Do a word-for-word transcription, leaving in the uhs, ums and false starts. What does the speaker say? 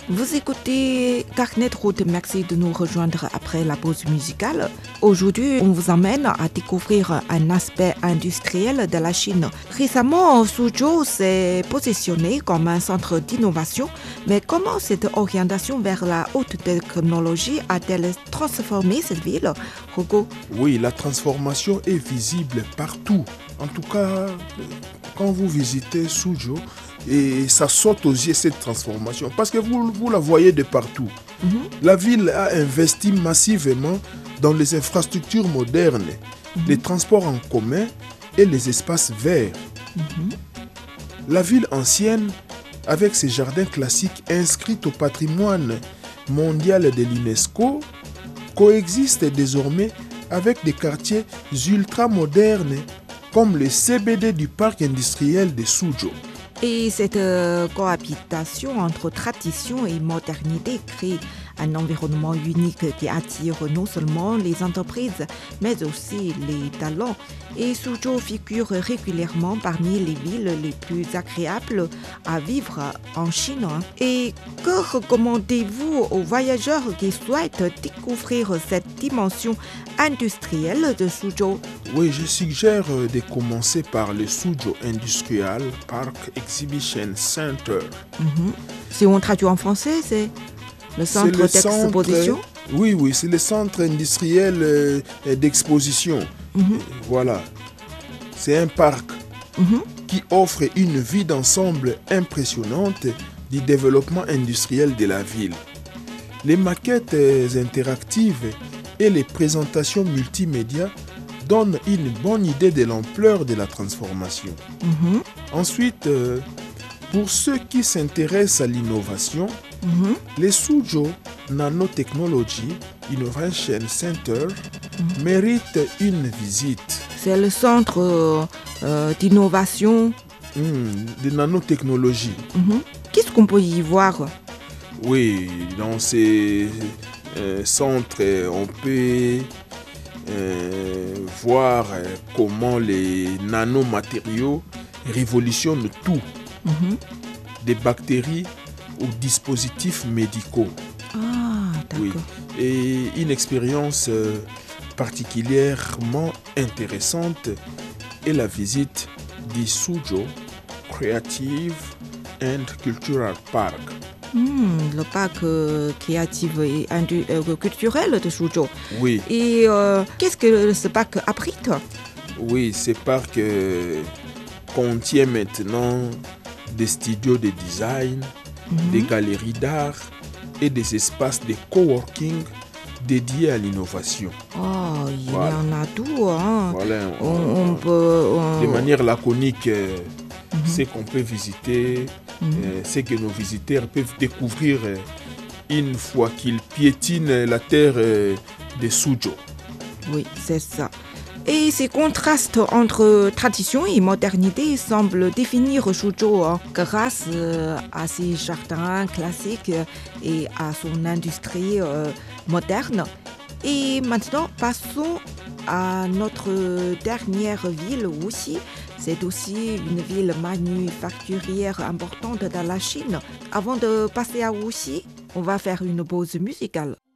Vous écoutez Carnet de route, merci de nous rejoindre après la pause musicale. Aujourd'hui, on vous emmène à découvrir un aspect industriel de la Chine. Récemment, Suzhou s'est positionné comme un centre d'innovation, mais comment cette orientation vers la haute technologie a-t-elle transformé cette ville, Hugo? Oui, la transformation est visible partout. En tout cas, quand vous visitez Suzhou, et ça saute aux yeux cette transformation parce que vous, vous la voyez de partout. Mm-hmm. La ville a investi massivement dans les infrastructures modernes, mm-hmm. les transports en commun et les espaces verts. Mm-hmm. La ville ancienne, avec ses jardins classiques inscrits au patrimoine mondial de l'UNESCO, coexiste désormais avec des quartiers ultra-modernes comme le C B D du parc industriel de Suzhou. Et cette euh, cohabitation entre tradition et modernité crée un environnement unique qui attire non seulement les entreprises, mais aussi les talents. Et Suzhou figure régulièrement parmi les villes les plus agréables à vivre en Chine. Et que recommandez-vous aux voyageurs qui souhaitent découvrir cette dimension industrielle de Suzhou? Oui, je suggère de commencer par le Suzhou Industrial Park Exhibition Center. Mm-hmm. Si on traduit en français, c'est le centre le d'exposition centre, Oui, oui, c'est le centre industriel euh, d'exposition. Mm-hmm. Voilà. C'est un parc mm-hmm. qui offre une vue d'ensemble impressionnante du développement industriel de la ville. Les maquettes interactives et les présentations multimédia donnent une bonne idée de l'ampleur de la transformation. Mm-hmm. Ensuite, euh, pour ceux qui s'intéressent à l'innovation, mm-hmm. les Suzhou Nanotechnology Innovation Center mm-hmm. méritent une visite. C'est le centre euh, d'innovation mmh, de nanotechnologie. Mm-hmm. Qu'est-ce qu'on peut y voir? Oui, dans ces euh, centres, on peut euh, voir comment les nanomatériaux révolutionnent tout. Mm-hmm. Des bactéries aux dispositifs médicaux. Ah, d'accord. Oui. Et une expérience euh, particulièrement intéressante est la visite du Suzhou Creative and Cultural Park. Mmh, le parc euh, créatif et indu- euh, culturel de Suzhou. Oui. Et euh, qu'est-ce que ce parc abrite? Oui, ce parc euh, contient maintenant des studios de design, mm-hmm. des galeries d'art et des espaces de coworking dédiés à l'innovation. Oh, il voilà. y en a tout. Hein. Voilà, on, on, on peut, on... De manière laconique, euh, mm-hmm. ce qu'on peut visiter, mm-hmm. euh, ce que nos visiteurs peuvent découvrir euh, une fois qu'ils piétinent la terre euh, de Suzhou. Oui, c'est ça. Et ces contrastes entre tradition et modernité semblent définir Suzhou hein, grâce euh, à ses jardins classiques et à son industrie euh, moderne. Et maintenant, passons à notre dernière ville, Wuxi. C'est aussi une ville manufacturière importante dans la Chine. Avant de passer à Wuxi, on va faire une pause musicale.